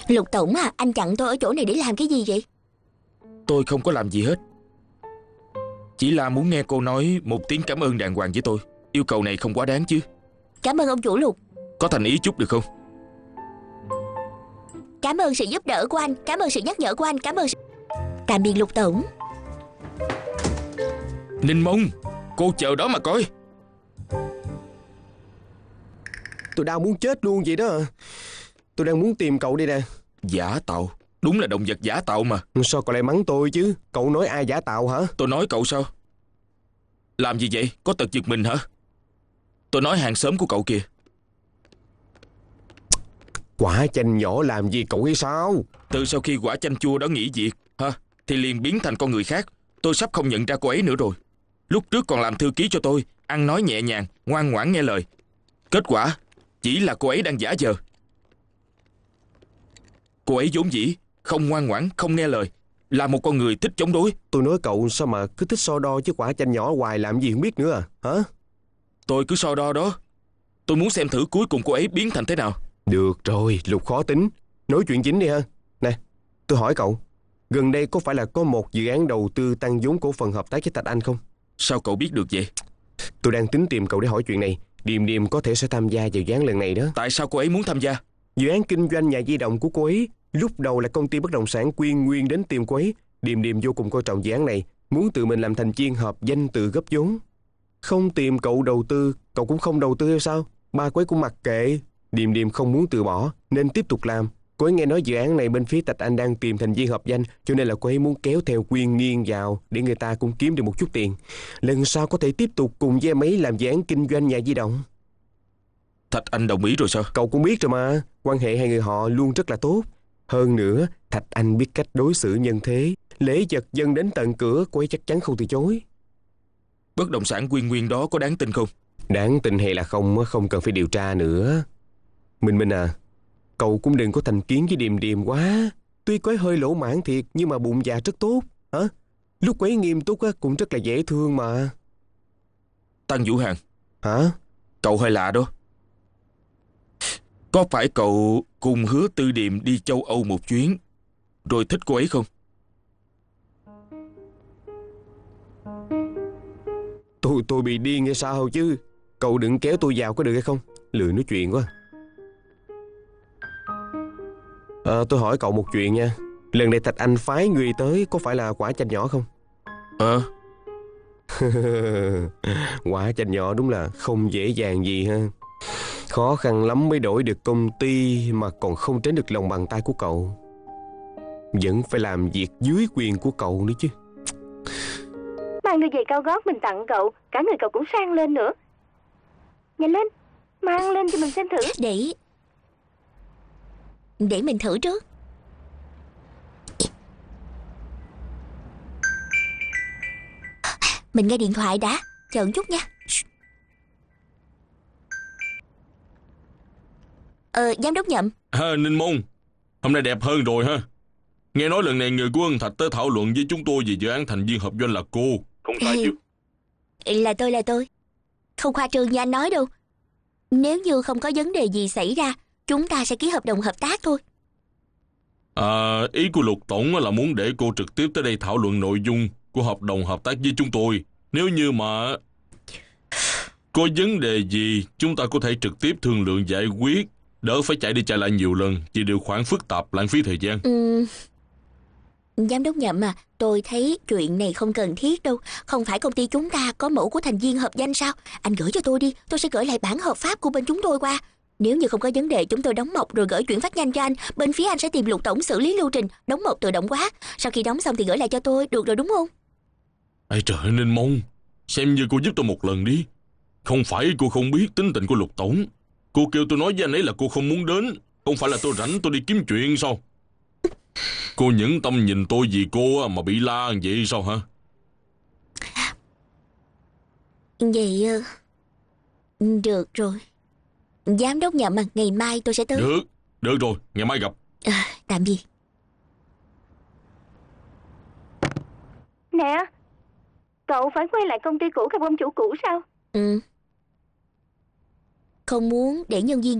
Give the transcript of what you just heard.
Lục Tổng à, anh chặn tôi ở chỗ này để làm cái gì vậy? Tôi không có làm gì hết. Chỉ là muốn nghe cô nói một tiếng cảm ơn đàng hoàng với tôi. Yêu cầu này không quá đáng chứ. Cảm ơn ông chủ Lục. Có thành ý chút được không? Cảm ơn sự giúp đỡ của anh. Cảm ơn sự nhắc nhở của anh. Cảm ơn sự... Tạm biệt Lục Tổng. Ninh Mông, cô chờ đó mà coi. Tôi đang muốn chết luôn vậy đó. Tôi đang muốn tìm cậu đây nè. Giả tạo. Đúng là động vật giả tạo mà. Sao cậu lại mắng tôi chứ? Cậu nói ai giả tạo hả? Tôi nói cậu sao? Làm gì vậy? Có tật giật mình hả? Tôi nói hàng xóm của cậu kìa. Quả chanh nhỏ làm gì cậu hay sao? Từ sau khi quả chanh chua đó nghỉ việc thì liền biến thành con người khác. Tôi sắp không nhận ra cô ấy nữa rồi. Lúc trước còn làm thư ký cho tôi, ăn nói nhẹ nhàng, ngoan ngoãn nghe lời. Kết quả chỉ là cô ấy đang giả vờ. Cô ấy vốn dĩ không ngoan ngoãn, không nghe lời, là một con người thích chống đối. Tôi nói cậu sao mà cứ thích so đo chứ quả chanh nhỏ hoài làm gì không biết nữa hả? Tôi cứ so đo đó. Tôi muốn xem thử cuối cùng cô ấy biến thành thế nào. Được rồi, Lục khó tính. Nói chuyện chính đi ha. Nè, tôi hỏi cậu, gần đây có phải là có một dự án đầu tư tăng vốn cổ phần hợp tác với Thạch Anh không? Sao cậu biết được vậy? Tôi đang tính tìm cậu để hỏi chuyện này. Điềm Điềm có thể sẽ tham gia vào dự án lần này đó. Tại sao cô ấy muốn tham gia? Dự án kinh doanh nhà di động của cô ấy lúc đầu là công ty bất động sản Quyên Nguyên đến tìm cô ấy. Điềm Điềm vô cùng coi trọng dự án này, muốn tự mình làm thành viên hợp danh từ góp vốn. Không tìm cậu đầu tư, cậu cũng không đầu tư hay sao? Ba cô ấy cũng mặc kệ. Điềm Điềm không muốn từ bỏ nên tiếp tục làm. Cô ấy nghe nói dự án này bên phía Thạch Anh đang tìm thành viên hợp danh, cho nên là cô ấy muốn kéo theo Quyên Nghiên vào để người ta cũng kiếm được một chút tiền. Lần sau có thể tiếp tục cùng với em ấy làm dự án kinh doanh nhà di động. Thạch Anh đồng ý rồi sao? Cậu cũng biết rồi mà, quan hệ hai người họ luôn rất là tốt. Hơn nữa, Thạch Anh biết cách đối xử nhân thế, lễ vật dâng đến tận cửa, cô ấy chắc chắn không từ chối. Bất động sản Quyên Nguyên đó có đáng tin không? Đáng tin hay là không, không cần phải điều tra nữa. Minh à, cậu cũng đừng có thành kiến với Điềm Điềm quá. Tuy cô ấy hơi lỗ mãn thiệt, nhưng mà bụng dạ rất tốt. Hả? Lúc cô ấy nghiêm túc cũng rất là dễ thương mà. Tăng Vũ Hàn. Hả? Cậu hơi lạ đó. Có phải cậu cùng Hứa Tư Điềm đi châu Âu một chuyến rồi thích cô ấy không? Tôi bị điên hay sao chứ? Cậu đừng kéo tôi vào có được hay không? Lười nói chuyện quá. Tôi hỏi cậu một chuyện nha. Lần này Thạch Anh phái người tới có phải là quả chanh nhỏ không? Quả chanh nhỏ đúng là không dễ dàng gì ha. Khó khăn lắm mới đổi được công ty mà còn không tránh được lòng bàn tay của cậu. Vẫn phải làm việc dưới quyền của cậu nữa chứ. Mang đôi giày cao gót mình tặng cậu, cả người cậu cũng sang lên nữa. Nhanh lên, mang lên cho mình xem thử. Để mình thử trước. Mình nghe điện thoại đã. Chờ một chút nha. Giám đốc Nhậm. Ninh Mông, hôm nay đẹp hơn rồi ha. Nghe nói lần này người của Ân Thạch tới thảo luận với chúng tôi về dự án thành viên hợp doanh là cô. Không sai chứ? Là tôi. Không khoa trương như anh nói đâu. Nếu như không có vấn đề gì xảy ra, chúng ta sẽ ký hợp đồng hợp tác thôi. Ý của Lục Tổng là muốn để cô trực tiếp tới đây thảo luận nội dung của hợp đồng hợp tác với chúng tôi. Nếu như mà có vấn đề gì, chúng ta có thể trực tiếp thương lượng giải quyết, đỡ phải chạy đi chạy lại nhiều lần, chỉ điều khoản phức tạp lãng phí thời gian. Giám đốc Nhậm à, tôi thấy chuyện này không cần thiết đâu. Không phải công ty chúng ta có mẫu của thành viên hợp danh sao? Anh gửi cho tôi đi, tôi sẽ gửi lại bản hợp pháp của bên chúng tôi qua. Nếu như không có vấn đề, chúng tôi đóng mộc rồi gửi chuyển phát nhanh cho anh. Bên phía anh sẽ tìm Lục Tổng xử lý lưu trình đóng mộc tự động hóa. Sau khi đóng xong thì gửi lại cho tôi, được rồi đúng không? Ây trời ơi, Ninh Mông, xem như cô giúp tôi một lần đi. Không phải cô không biết tính tình của Lục Tổng. Cô kêu tôi nói với anh ấy là cô không muốn đến. Không phải là tôi rảnh tôi đi kiếm chuyện sao? Cô nhẫn tâm nhìn tôi vì cô mà bị la vậy sao hả? Vậy được rồi. Giám đốc Nhậm à, ngày mai tôi sẽ tới. Được rồi, ngày mai gặp. Tạm biệt. Nè, cậu phải quay lại công ty cũ gặp ông chủ cũ sao? Không muốn để nhân viên